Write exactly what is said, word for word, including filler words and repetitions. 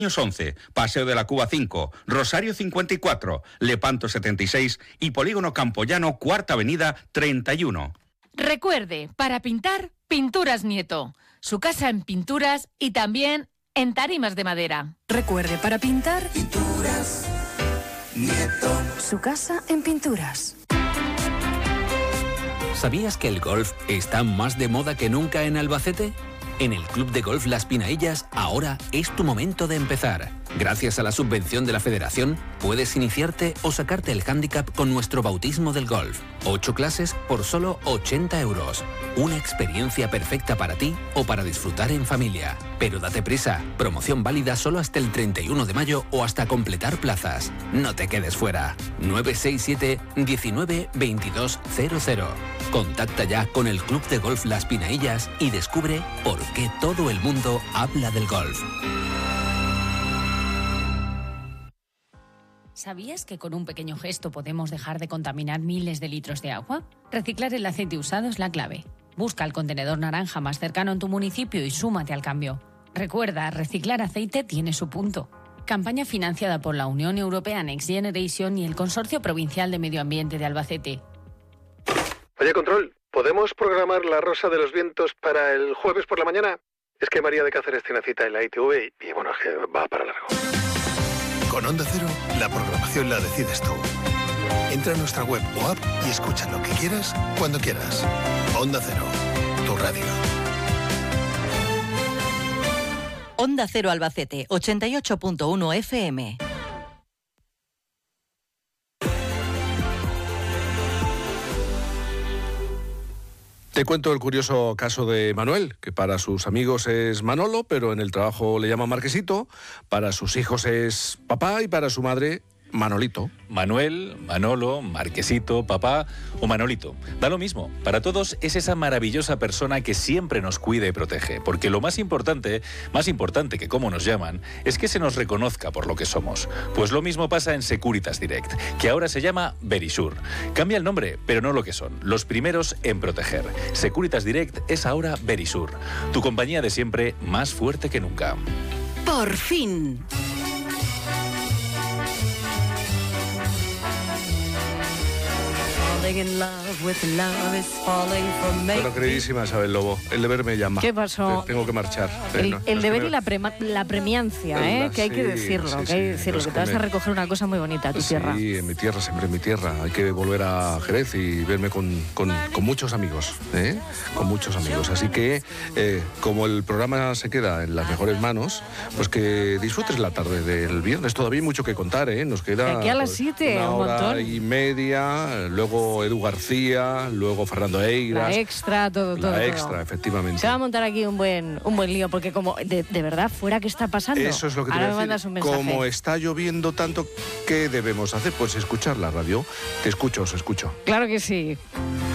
once, Paseo de la Cuba cinco, Rosario cincuenta y cuatro, Lepanto setenta y seis y Polígono Campoyano, Cuarta Avenida treinta y uno. Recuerde, para pintar, Pinturas Nieto. Su casa en pinturas y también en tarimas de madera. Recuerde, para pintar, Pinturas Nieto. Su casa en pinturas. ¿Sabías que el golf está más de moda que nunca en Albacete? En el Club de Golf Las Pinaillas, ahora es tu momento de empezar. Gracias a la subvención de la Federación, puedes iniciarte o sacarte el hándicap con nuestro bautismo del golf. Ocho clases por solo ochenta euros. Una experiencia perfecta para ti o para disfrutar en familia. Pero date prisa, promoción válida solo hasta el treinta y uno de mayo o hasta completar plazas. No te quedes fuera. nueve seis siete, diecinueve, veintidós cero cero. Contacta ya con el Club de Golf Las Pinaillas y descubre por qué todo el mundo habla del golf. ¿Sabías que con un pequeño gesto podemos dejar de contaminar miles de litros de agua? Reciclar el aceite usado es la clave. Busca el contenedor naranja más cercano en tu municipio y súmate al cambio. Recuerda, reciclar aceite tiene su punto. Campaña financiada por la Unión Europea Next Generation y el Consorcio Provincial de Medio Ambiente de Albacete. Oye, Control, ¿podemos programar la Rosa de los Vientos para el jueves por la mañana? Es que María de Cáceres tiene cita en la I T V y, y bueno, es que va para largo. Con Onda Cero, la programación la decides tú. Entra a nuestra web o app y escucha lo que quieras, cuando quieras. Onda Cero, tu radio. Onda Cero Albacete, ochenta y ocho punto uno F M. Te cuento el curioso caso de Manuel, que para sus amigos es Manolo, pero en el trabajo le llama Marquesito, para sus hijos es papá y para su madre Manolito. Manuel, Manolo, Marquesito, papá o Manolito. Da lo mismo. Para todos es esa maravillosa persona que siempre nos cuida y protege. Porque lo más importante, más importante que cómo nos llaman, es que se nos reconozca por lo que somos. Pues lo mismo pasa en Securitas Direct, que ahora se llama Verisur. Cambia el nombre, pero no lo que son. Los primeros en proteger. Securitas Direct es ahora Verisur. Tu compañía de siempre más fuerte que nunca. Por fin. Bueno, queridísima Isabel Lobo, el deber me llama. ¿Qué pasó? Tengo que marchar. El, no, el no deber me... y la, prema, la premiancia, ¿eh? La, que hay sí, que decirlo, sí, que hay que sí, decirlo, no que te vas a esconde. recoger una cosa muy bonita a tu sí, tierra. Sí, en mi tierra, siempre en mi tierra. Hay que volver a Jerez y verme con, con, con muchos amigos, ¿eh? Con muchos amigos. Así que, eh, como el programa se queda en las mejores manos, pues que disfrutes la tarde del viernes. Todavía hay mucho que contar, ¿eh? Nos queda De aquí a las siete, una un hora montón. y media, luego Edu García, luego Fernando Eiras. La extra, todo, todo. La todo. extra, efectivamente. Se va a montar aquí un buen un buen lío, porque como de, de verdad, fuera, ¿qué está pasando? Eso es lo que te Ahora voy a me mandas decir. un mensaje. Como está lloviendo tanto, ¿qué debemos hacer? Pues escuchar la radio. Te escucho, os escucho. Claro que sí.